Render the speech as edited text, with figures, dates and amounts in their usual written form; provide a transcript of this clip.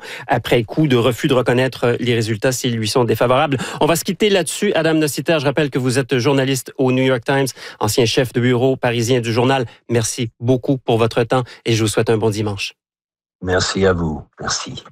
après coup, de refus de reconnaître les résultats s'ils lui sont défavorables. On va se quitter là-dessus. Adam Nossiter, je rappelle que vous êtes journaliste au New York Times, ancien chef de bureau parisien du journal. Merci beaucoup pour votre temps et je vous souhaite un bon dimanche. Merci à vous. Merci.